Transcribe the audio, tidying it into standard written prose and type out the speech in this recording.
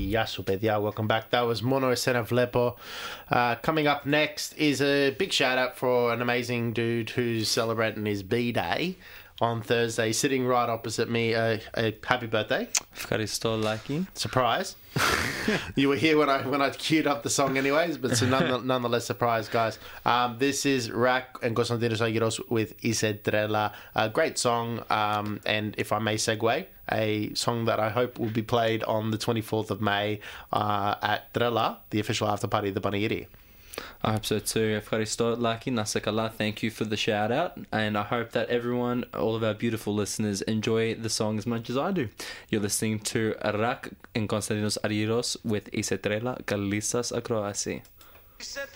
Γεια σου, παιδιά. Welcome back. That was Mono Esena Vlepo. Coming up next is a big shout out for an amazing dude who's celebrating his B-Day on Thursday, sitting right opposite me. A happy birthday. Ευχαριστώ, Lucky. Surprise. You were here when I queued up the song anyways, but so nonetheless surprise, guys. This is Rak and Konstantinos Agiros with Ise Trela. A great song, and if I may segue, a song that I hope will be played on the 24th of May at Trela, the official after party of the Baniyiri. I hope so too. Ευχαριστώ, Lucky. Nasakala, thank you for the shout out, and I hope that everyone, all of our beautiful listeners, enjoy the song as much as I do. You're listening to Rak and Konstantinos Ariros with Ise Trela, Kalisas Akroasi.